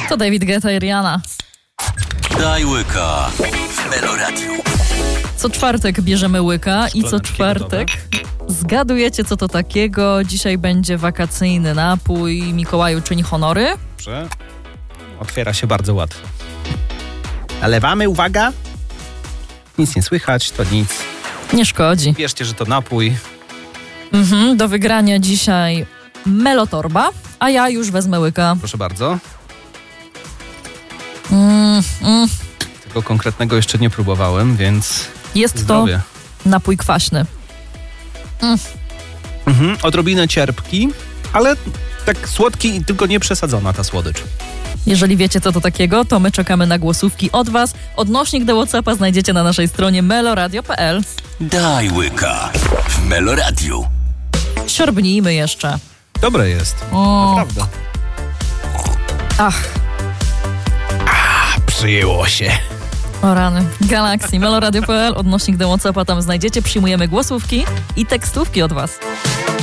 To David Guetta i Rihanna. Daj łyka w Meloradiu. Co czwartek bierzemy łyka i co czwartek zgadujecie, co to takiego. Dzisiaj będzie wakacyjny napój. Mikołaju czyni honory. Dobrze. Otwiera się bardzo łatwo. Nalewamy, uwaga. Nic nie słychać, to nic. Nie szkodzi. Wierzcie, że to napój. Do wygrania dzisiaj Melotorba, a ja już wezmę łyka. Proszę bardzo. Tego konkretnego jeszcze nie próbowałem, więc Jest zdrowie. to napój kwaśny. Odrobinę cierpki, ale tak słodki i tylko nie przesadzona ta słodycz. Jeżeli wiecie, co to takiego, to my czekamy na głosówki od was. Odnośnik do WhatsAppa znajdziecie na naszej stronie meloradio.pl. Daj łyka w Meloradiu. Siorbnijmy jeszcze. Dobre jest. Naprawdę. Ach, Przyjęło się. o rany. Galaxy, meloradio.pl, odnośnik do WhatsAppa, tam znajdziecie. Przyjmujemy głosówki i tekstówki od was.